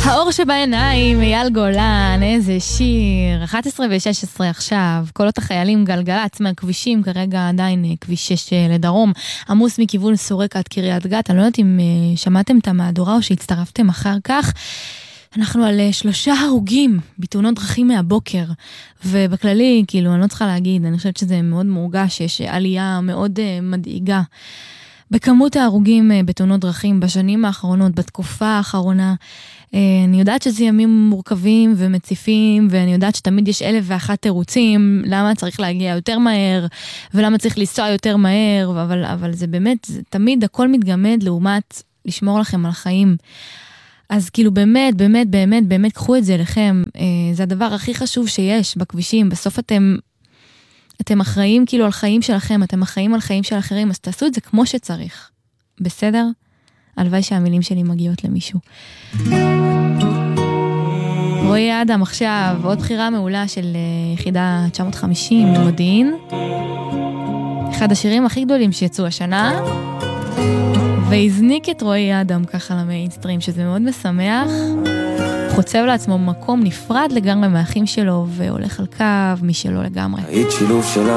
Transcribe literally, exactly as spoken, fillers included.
האור שבעיניים, אייל גולן, איזה שיר. אחת עשרה ו-שש עשרה עכשיו, קולות החיילים גלגלצ מהכבישים, כרגע עדיין כביש שש לדרום, עמוס מכיוון סורק עד קריית גת. אני לא יודעת אם שמעתם את המהדורה או שהצטרפתם אחר כך. אנחנו על שלושה הרוגים בתאונות דרכים מהבוקר, ובכללי, כאילו, אני לא צריכה להגיד, אני חושבת שזה מאוד מורגש, יש עלייה מאוד מדאיגה בכמות ההרוגים בתאונות דרכים בשנים האחרונות, בתקופה האחרונה. אני יודעת שזה ימים מורכבים ומציפים, ואני יודעת שתמיד יש אלף ואחת תירוצים, למה צריך להגיע יותר מהר, ולמה צריך לנסוע יותר מהר, אבל, אבל זה באמת, זה, תמיד הכל מתגמד לעומת לשמור לכם על החיים. אז כאילו באמת, באמת, באמת, באמת, קחו את זה לכם. זה הדבר הכי חשוב שיש בכבישים. בסוף אתם, אתם אחראים כאילו על חיים שלכם, אתם אחראים על חיים של אחרים, אז תעשו את זה כמו שצריך. בסדר? הלוואי שהמילים שלי מגיעות למישהו. רועי אדם עכשיו, עוד בחירה מעולה של יחידה תשע מאות וחמישים ממודיעין. אחד השירים הכי גדולים שיצאו השנה. והזניק את רועי אדם ככה למיינסטרים, שזה מאוד משמח. חוצב לעצמו מקום נפרד לגמרי מהאחים שלו, והולך על קו משלו לגמרי. היית שילוב שלה